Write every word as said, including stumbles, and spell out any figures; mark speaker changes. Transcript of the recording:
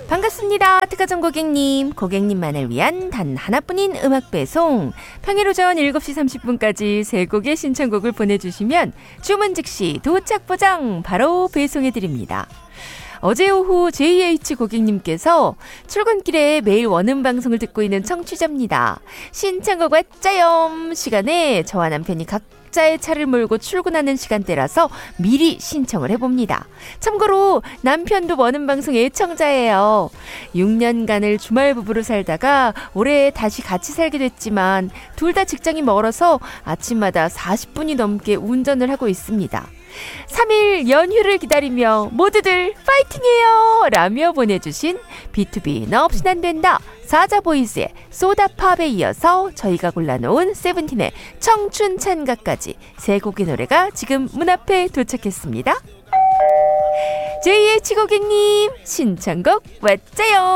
Speaker 1: 반갑습니다. 특가점 고객님, 고객님만을 위한 단 하나뿐인 음악 배송. 평일 오전 일곱 시 삼십 분까지 세 곡의 신청곡을 보내주시면 주문 즉시 도착 보장 바로 배송해드립니다. 어제 오후 제이에이치 고객님께서 출근길에 매일 원음 방송을 듣고 있는 청취자입니다. 신청곡 왔자염 시간에 저와 남편이 각자의 차를 몰고 출근하는 시간대라서 미리 신청을 해봅니다. 참고로 남편도 원음 방송 애청자예요. 육 년간을 주말 부부로 살다가 올해 다시 같이 살게 됐지만 둘 다 직장이 멀어서 아침마다 사십 분이 넘게 운전을 하고 있습니다. 삼 일 연휴를 기다리며 모두들 파이팅해요 라며 보내주신 비투비 너 없인 안 된다 사자보이즈의 소다팝에 이어서 저희가 골라놓은 세븐틴의 청춘 찬가까지 세 곡의 노래가 지금 문 앞에 도착했습니다. 제이에이치 고객님 신청곡 왔자요.